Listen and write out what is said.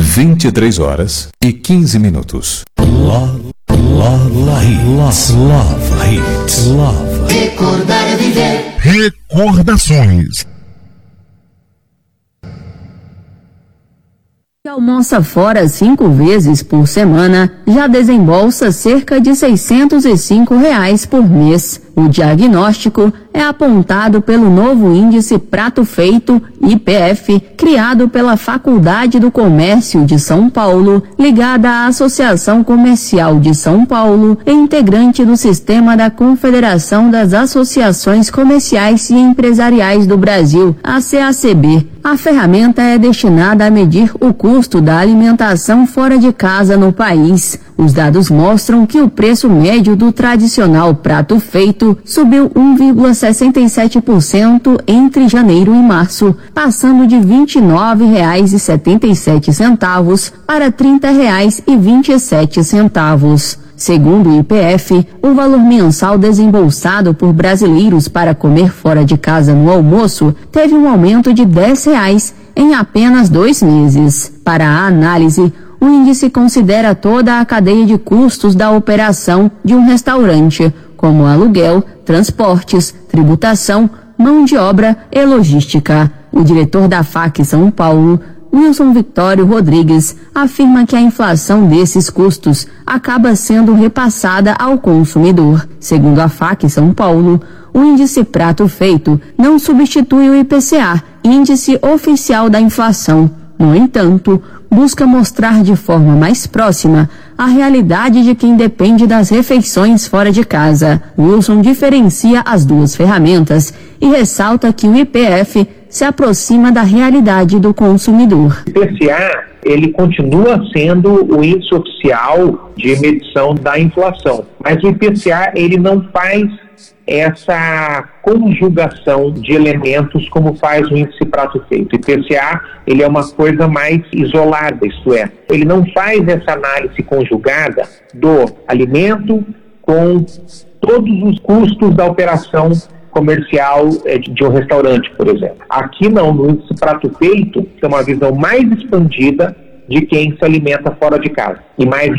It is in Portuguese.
23h15. Love Hits. Recordar é viver. Recordações. Que almoça fora 5 vezes por semana, já desembolsa cerca de R$605 por mês. O diagnóstico é apontado pelo novo índice Prato Feito, IPF, criado pela Faculdade do Comércio de São Paulo, ligada à Associação Comercial de São Paulo e integrante do sistema da Confederação das Associações Comerciais e Empresariais do Brasil, a CACB. A ferramenta é destinada a medir o custo da alimentação fora de casa no país. Os dados mostram que o preço médio do tradicional prato feito subiu 1,67% entre janeiro e março, passando de R$ 29,77 para R$ 30,27. Segundo o IPF, o valor mensal desembolsado por brasileiros para comer fora de casa no almoço teve um aumento de R$ 10 em apenas 2 meses. Para a análise, o índice considera toda a cadeia de custos da operação de um restaurante, como aluguel, transportes, tributação, mão de obra e logística. O diretor da FAC São Paulo, Wilson Victório Rodrigues, afirma que a inflação desses custos acaba sendo repassada ao consumidor. Segundo a FAC São Paulo, o índice Prato Feito não substitui o IPCA, índice oficial da inflação. No entanto, busca mostrar de forma mais próxima a realidade de quem depende das refeições fora de casa. Wilson diferencia as duas ferramentas e ressalta que o IPF se aproxima da realidade do consumidor. O IPCA, ele continua sendo o índice oficial de medição da inflação, mas o IPCA, ele não faz essa conjugação de elementos como faz o índice Prato Feito. O IPCA, ele é uma coisa mais isolada, isto é, ele não faz essa análise conjugada do alimento com todos os custos da operação comercial de um restaurante, por exemplo. Aqui não, no índice Prato Feito, tem uma visão mais expandida de quem se alimenta fora de casa e mais